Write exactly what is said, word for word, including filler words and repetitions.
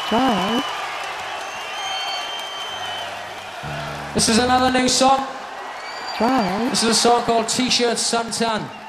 Drive. This is another new song. Drive. This is a song called T-Shirt Suntan.